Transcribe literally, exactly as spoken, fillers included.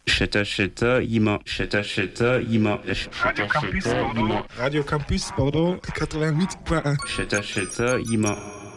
Cheta cheta ima. Cheta cheta ima. Radio Campus Bordeaux. Radio Campus Bordeaux quatre-vingt-huit point un. Cheta cheta ima.